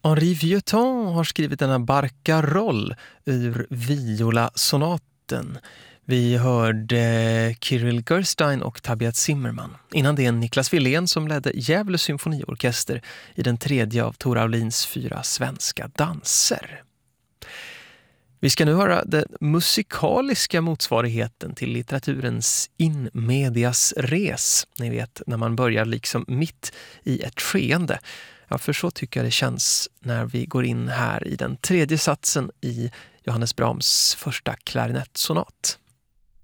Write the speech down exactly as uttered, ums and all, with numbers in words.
Henri Vieuxtemps har skrivit denna barcaroll ur Viola-sonaten. Vi hörde Kirill Gerstein och Tabiat Zimmerman. Innan det är Niklas Willén som ledde Gävle symfoniorkester i den tredje av Tor Aulins fyra svenska danser. Vi ska nu höra den musikaliska motsvarigheten till litteraturens in medias res. Ni vet, när man börjar liksom mitt i ett skeende. Ja, för så tycker jag det känns när vi går in här i den tredje satsen i Johannes Brahms första klarinettsonat.